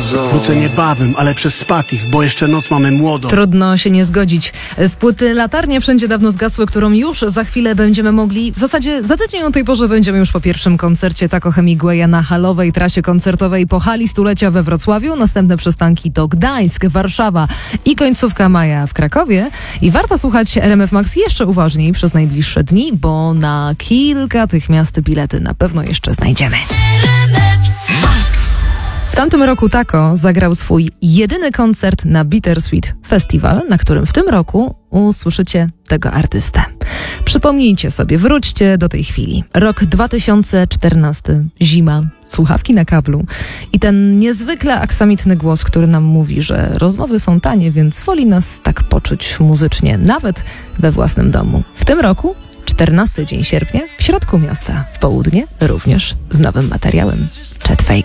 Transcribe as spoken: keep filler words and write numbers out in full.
chodzą. Wrócę niebawem, ale przez Spatif, bo jeszcze noc mamy młodą. Trudno się nie zgodzić. Z płyty Latarnie wszędzie dawno zgasły, którą już za chwilę będziemy mogli, w zasadzie za tydzień o tej porze będziemy już po pierwszym koncercie Taco Hemingwaya na halowej trasie koncertowej po hali stulecia we Wrocławiu. Następne przystanki to Gdańsk, Warszawa i końcówka maja w Krakowie. I warto słuchać R M F Max jeszcze uważniej przez najbliższe dni, bo na kilka tych miast bilety na pewno jeszcze znajdziemy. W tamtym roku Taco zagrał swój jedyny koncert na Bittersweet Festival, na którym w tym roku usłyszycie tego artystę. Przypomnijcie sobie, wróćcie do tej chwili. Rok dwa tysiące czternasty, zima, słuchawki na kablu i ten niezwykle aksamitny głos, który nam mówi, że rozmowy są tanie, więc woli nas tak poczuć muzycznie, nawet we własnym domu. W tym roku czternasty dzień sierpnia w środku miasta, w południe, również z nowym materiałem Chet Faker.